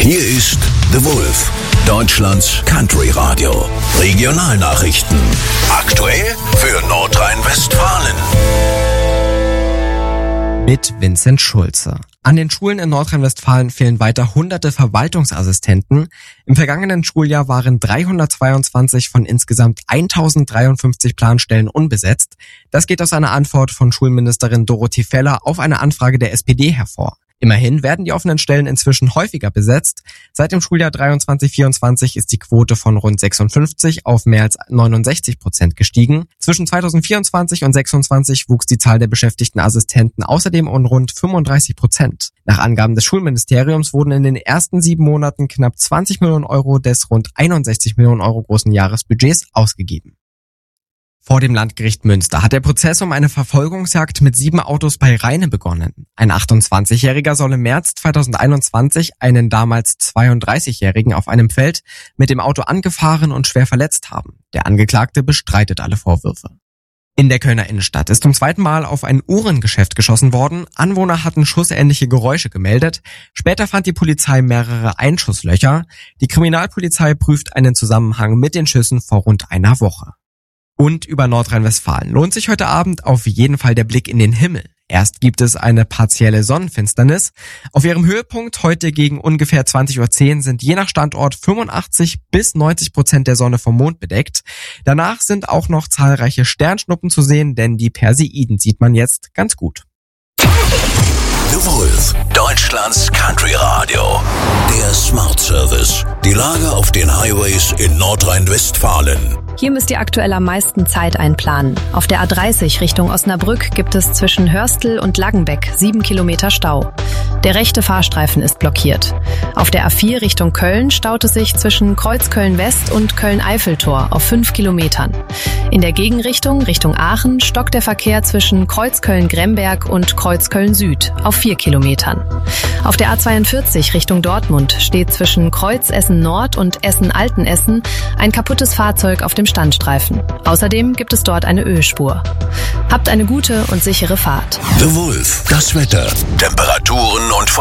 Hier ist The Wolf, Deutschlands Country Radio. Regionalnachrichten. Aktuell für Nordrhein-Westfalen. Mit Vincent Schulze. An den Schulen in Nordrhein-Westfalen fehlen weiter hunderte Verwaltungsassistenten. Im vergangenen Schuljahr waren 322 von insgesamt 1053 Planstellen unbesetzt. Das geht aus einer Antwort von Schulministerin Dorothee Feller auf eine Anfrage der SPD hervor. Immerhin werden die offenen Stellen inzwischen häufiger besetzt. Seit dem Schuljahr 23/24 ist die Quote von rund 56 auf mehr als 69% gestiegen. Zwischen 2024 und 26 wuchs die Zahl der beschäftigten Assistenten außerdem um rund 35%. Nach Angaben des Schulministeriums wurden in den ersten 7 Monaten knapp 20 Millionen Euro des rund 61 Millionen Euro großen Jahresbudgets ausgegeben. Vor dem Landgericht Münster hat der Prozess um eine Verfolgungsjagd mit 7 Autos bei Rheine begonnen. Ein 28-Jähriger soll im März 2021 einen damals 32-Jährigen auf einem Feld mit dem Auto angefahren und schwer verletzt haben. Der Angeklagte bestreitet alle Vorwürfe. In der Kölner Innenstadt ist zum zweiten Mal auf ein Uhrengeschäft geschossen worden. Anwohner hatten schussähnliche Geräusche gemeldet. Später fand die Polizei mehrere Einschusslöcher. Die Kriminalpolizei prüft einen Zusammenhang mit den Schüssen vor rund einer Woche. Und über Nordrhein-Westfalen lohnt sich heute Abend auf jeden Fall der Blick in den Himmel. Erst gibt es eine partielle Sonnenfinsternis. Auf ihrem Höhepunkt heute gegen ungefähr 20:10 Uhr sind je nach Standort 85-90% der Sonne vom Mond bedeckt. Danach sind auch noch zahlreiche Sternschnuppen zu sehen, denn die Perseiden sieht man jetzt ganz gut. The Wolf, Deutschlands Country Radio. Der Smart Service. Die Lage auf den Highways in Nordrhein-Westfalen. Hier müsst ihr aktuell am meisten Zeit einplanen. Auf der A30 Richtung Osnabrück gibt es zwischen Hörstel und Laggenbeck 7 Kilometer Stau. Der rechte Fahrstreifen ist blockiert. Auf der A4 Richtung Köln staut es sich zwischen Kreuzköln-West und Köln-Eiffeltor auf 5 Kilometern. In der Gegenrichtung Richtung Aachen stockt der Verkehr zwischen Kreuzköln-Gremberg und Kreuzköln-Süd auf 4 Kilometern. Auf der A42 Richtung Dortmund steht zwischen Kreuz Essen-Nord und Essen-Altenessen ein kaputtes Fahrzeug auf dem Standstreifen. Außerdem gibt es dort eine Ölspur. Habt eine gute und sichere Fahrt. The Wolf, das Wetter, Temperaturen und